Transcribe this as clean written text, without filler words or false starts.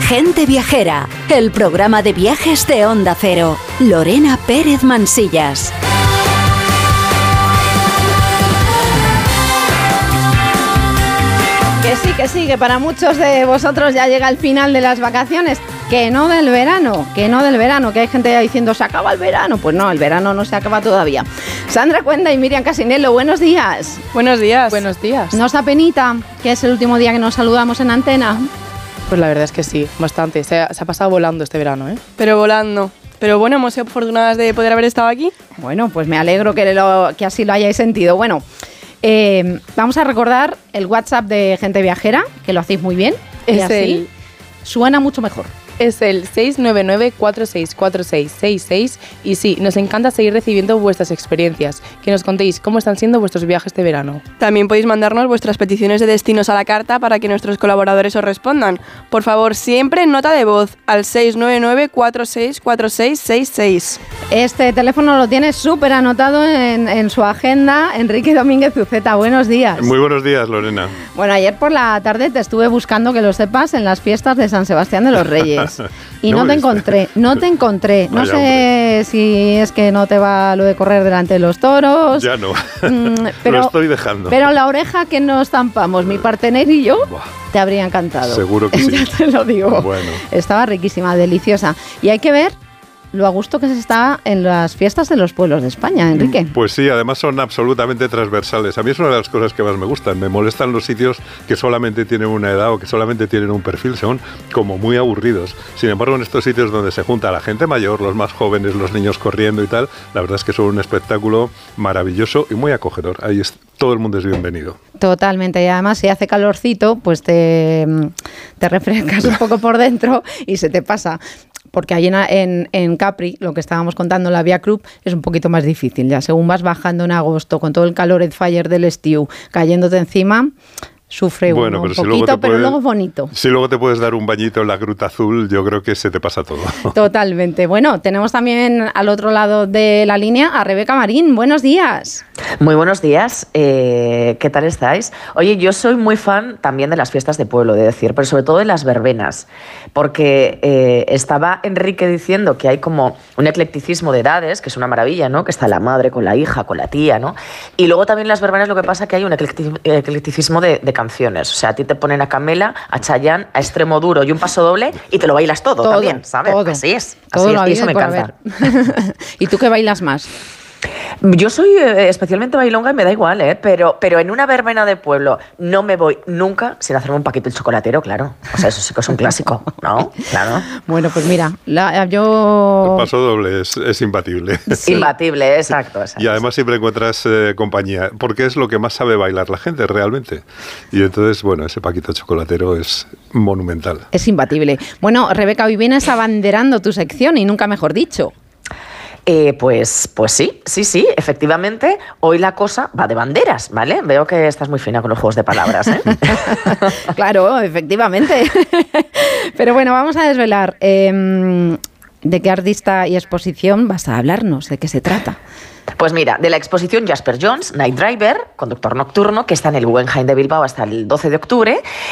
Gente Viajera, el programa de viajes de Onda Cero. Lorena Pérez Mansillas. Que sí, que para muchos de vosotros ya llega el final de las vacaciones. Que no del verano, que hay gente ya diciendo, ¿se acaba el verano? Pues no, el verano no se acaba todavía. Sandra Cuenda y Miriam Casinello, buenos días. Buenos días. Buenos días. ¿Nos da penita que es el último día que nos saludamos en antena? Pues la verdad es que sí, bastante. Se ha pasado volando este verano, ¿eh? Pero volando. Pero bueno, hemos sido afortunadas de poder haber estado aquí. Bueno, pues me alegro que así lo hayáis sentido. Bueno, vamos a recordar el WhatsApp de Gente Viajera, que lo hacéis muy bien. Es así suena mucho mejor. Es el 699-464666 y sí, nos encanta seguir recibiendo vuestras experiencias, que nos contéis cómo están siendo vuestros viajes de verano. También podéis mandarnos vuestras peticiones de destinos a la carta para que nuestros colaboradores os respondan. Por favor, siempre nota de voz al 699-464666. Este teléfono lo tiene súper anotado en su agenda. Enrique Domínguez Uceta, buenos días. Muy buenos días, Lorena. Bueno, ayer por la tarde te estuve buscando, que lo sepas, en las fiestas de San Sebastián de los Reyes. Y no te encontré. No sé si es que no te va lo de correr delante de los toros. Ya no, pero, lo estoy dejando. Pero la oreja que nos zampamos, mi partener y yo, te habría encantado. Seguro que sí. Ya te lo digo. Bueno. Estaba riquísima, deliciosa. Y hay que ver lo a gusto que se está en las fiestas de los pueblos de España, Enrique. Pues sí, además son absolutamente transversales. A mí es una de las cosas que más me gustan. Me molestan los sitios que solamente tienen una edad o que solamente tienen un perfil, son como muy aburridos. Sin embargo, en estos sitios donde se junta la gente mayor, los más jóvenes, los niños corriendo y tal, la verdad es que son un espectáculo maravilloso y muy acogedor. Ahí todo el mundo es bienvenido. Totalmente, y además si hace calorcito, pues te refrescas un poco por dentro y se te pasa. Porque ahí en Capri, lo que estábamos contando, la Via Club, es un poquito más difícil. Ya según vas bajando en agosto, con todo el calor fire del estío cayéndote encima, sufre uno un poquito, pero luego es bonito. Si luego te puedes dar un bañito en la Gruta Azul, yo creo que se te pasa todo. Totalmente. Bueno, tenemos también al otro lado de la línea a Rebeca Marín. Buenos días. Muy buenos días. ¿Qué tal estáis? Oye, yo soy muy fan también de las fiestas de pueblo, de decir, pero sobre todo de las verbenas, porque estaba Enrique diciendo que hay como un eclecticismo de edades, que es una maravilla, ¿no? Que está la madre con la hija, con la tía, ¿no? Y luego también las verbenas lo que pasa es que hay un eclecticismo de canciones. O sea, a ti te ponen a Camela, a Chayanne, a Extremo Duro y un paso doble y te lo bailas todo también, ¿sabes? Todo. Así es. Y eso me encanta. ¿Y tú qué bailas más? Yo soy especialmente bailonga y me da igual, pero en una verbena de pueblo no me voy nunca sin hacerme un paquito el chocolatero, claro. O sea, eso sí que es un clásico, ¿no? Claro. Bueno, pues mira, yo... El paso doble es imbatible. Sí. Imbatible, exacto. Y además siempre encuentras compañía, porque es lo que más sabe bailar la gente realmente. Y entonces, bueno, ese paquito chocolatero es monumental. Es imbatible. Bueno, Rebeca, hoy vienes abanderando tu sección y nunca mejor dicho. Pues sí, efectivamente, hoy la cosa va de banderas, ¿vale? Veo que estás muy fina con los juegos de palabras, ¿eh? Claro, efectivamente. Pero bueno, vamos a desvelar de qué artista y exposición vas a hablarnos, de qué se trata. Pues mira, de la exposición Jasper Johns, Night Driver, conductor nocturno, que está en el Guggenheim de Bilbao hasta el 12 de octubre,